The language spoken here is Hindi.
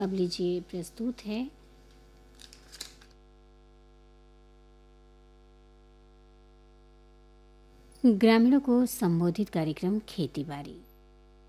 अब लीजिए प्रस्तुत है ग्रामीणों को संबोधित कार्यक्रम खेती बाड़ी।